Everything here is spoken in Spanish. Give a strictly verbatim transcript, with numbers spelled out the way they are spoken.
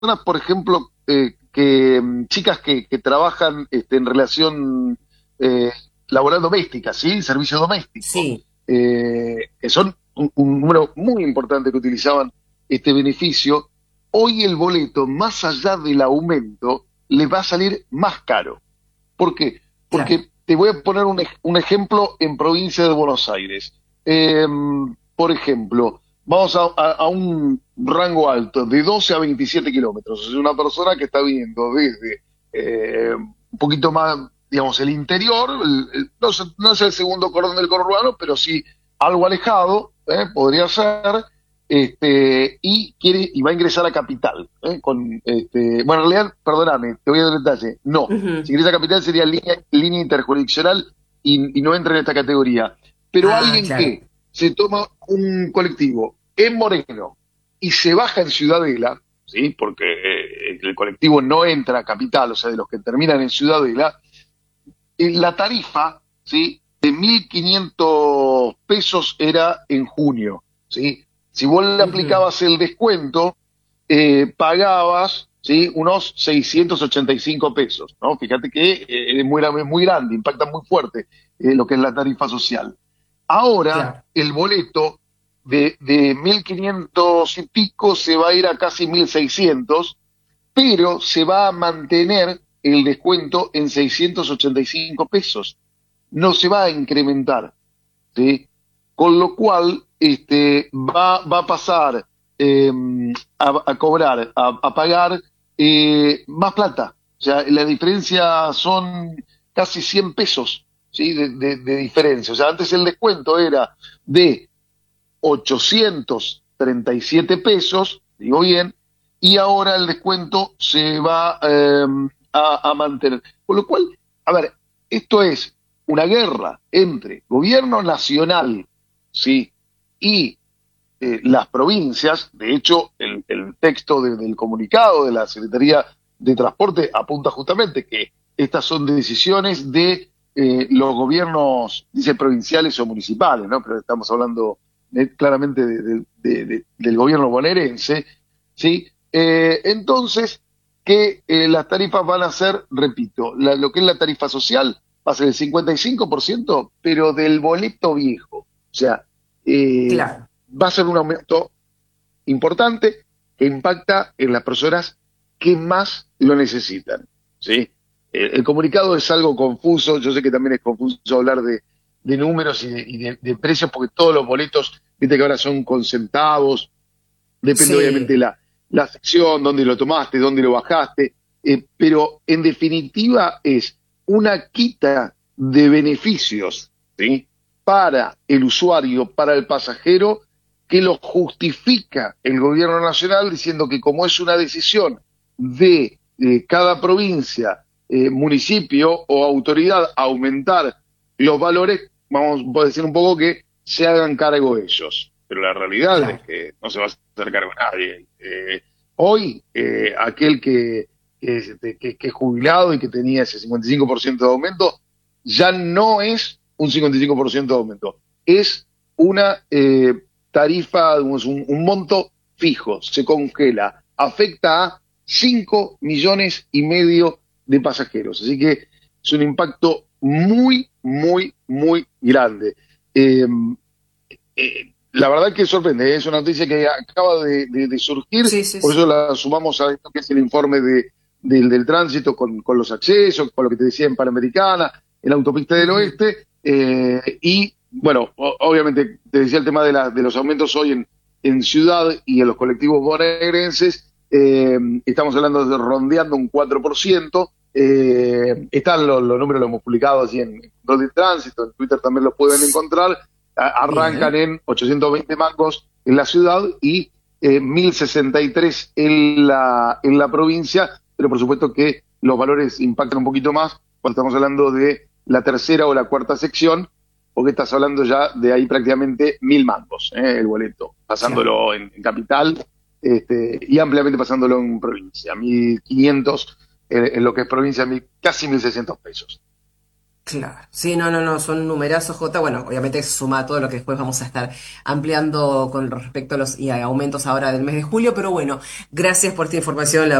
por ejemplo, eh, que mm, chicas que, que trabajan este, en relación eh, laboral doméstica, ¿sí? Servicio doméstico, Sí, eh, que son un, un número muy importante que utilizaban este beneficio. Hoy el boleto, más allá del aumento, le va a salir más caro. ¿Por qué? claro. Porque te voy a poner un, ej- un ejemplo en provincia de Buenos Aires. Eh, por ejemplo, vamos a, a- a un rango alto de doce a veintisiete kilómetros. Es una persona que está viniendo desde eh, un poquito más, digamos, el interior, el- el- no, es, no es el segundo cordón del conurbano, pero sí algo alejado, ¿eh? Podría ser, este, y quiere y va a ingresar a Capital, ¿eh? Con, este, bueno, en realidad, perdóname, te voy a dar el detalle, no, si Ujú. ingresa a Capital sería línea, línea interjurisdiccional y, y no entra en esta categoría. Pero Ah, alguien claro. que se toma un colectivo en Moreno y se baja en Ciudadela, ¿sí? Porque eh, el colectivo no entra a Capital, o sea, de los que terminan en Ciudadela, eh, la tarifa, ¿sí? De mil quinientos pesos era en junio, ¿sí? Si vos le Ujú. aplicabas el descuento, eh, pagabas, ¿sí? Unos seiscientos ochenta y cinco pesos, ¿no? Fíjate que eh, es muy, es muy grande, impacta muy fuerte eh, lo que es la tarifa social. Ahora, Claro. el boleto de, de mil quinientos y pico se va a ir a casi mil seiscientos, pero se va a mantener el descuento en seiscientos ochenta y cinco pesos. No se va a incrementar, ¿sí? Con lo cual este, va, va a pasar eh, a, a cobrar, a, a pagar eh, más plata. O sea, la diferencia son casi cien pesos, ¿sí? De, de, de diferencia. O sea, antes el descuento era de ochocientos treinta y siete pesos, digo bien, y ahora el descuento se va eh, a, a mantener. Con lo cual, a ver, esto es una guerra entre gobierno nacional, ¿sí? Y eh, las provincias. De hecho, el, el texto de- del comunicado de la Secretaría de Transporte apunta justamente que estas son decisiones de eh, los gobiernos, dice provinciales o municipales, ¿no? Pero estamos hablando eh, claramente de- de- de- de- del gobierno bonaerense, ¿sí? Eh, entonces, que eh, las tarifas van a ser, repito, la- lo que es la tarifa social va a ser el cincuenta y cinco por ciento, pero del boleto viejo. O sea, eh, Claro. va a ser un aumento importante que impacta en las personas que más lo necesitan, ¿sí? El, el comunicado es algo confuso, yo sé que también es confuso hablar de, de números y, de, y de, de precios, porque todos los boletos, viste que ahora son con centavos, depende obviamente Sí, la, la sección, dónde lo tomaste, dónde lo bajaste, eh, pero en definitiva es una quita de beneficios, ¿sí? Para el usuario, para el pasajero, que lo justifica el gobierno nacional diciendo que como es una decisión de eh, cada provincia, eh, municipio o autoridad aumentar los valores, vamos a decir un poco que se hagan cargo ellos. Pero la realidad es claro. que no se va a hacer cargo nadie. Eh, hoy, eh, aquel que, que, este, que, que es jubilado y que tenía ese cincuenta y cinco por ciento de aumento, ya no es un cincuenta y cinco por ciento de aumento, es una eh, tarifa, digamos, un, un monto fijo, se congela, afecta a cinco millones y medio de pasajeros. Así que es un impacto muy, muy, muy grande. Eh, eh, la verdad que sorprende, ¿eh? Es una noticia que acaba de, de- de surgir, Sí, sí, por eso sí. la sumamos a esto que es el informe de, del, del tránsito con, con los accesos, con lo que te decía en Panamericana, en la autopista del Ujú. oeste, eh, y bueno, o- obviamente te decía el tema de, la, de los aumentos hoy en, en ciudad y en los colectivos bonaerenses, eh, estamos hablando de rondeando un cuatro por ciento. Eh, están los, los números, los hemos publicado así en Control de Tránsito, en Twitter también los pueden S- encontrar. Arrancan Bien. en ochocientos veinte mangos en la ciudad y eh, mil sesenta y tres en la, en la provincia, pero por supuesto que los valores impactan un poquito más cuando estamos hablando de la tercera o la cuarta sección, porque estás hablando ya de ahí prácticamente mil mangos, ¿eh? El boleto, Claro. pasándolo en, en capital este, y ampliamente pasándolo en provincia, mil quinientos en, en lo que es provincia, mil, casi mil seiscientos pesos. Claro, sí, no, no, no, son numerazos, J. Bueno, obviamente se suma a todo lo que después vamos a estar ampliando con respecto a los y a aumentos ahora del mes de julio, pero bueno, gracias por esta información. La